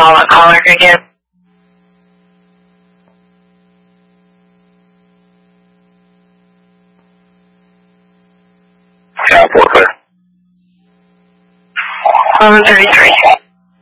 call a caller again. Yeah, 4 clear. 1133.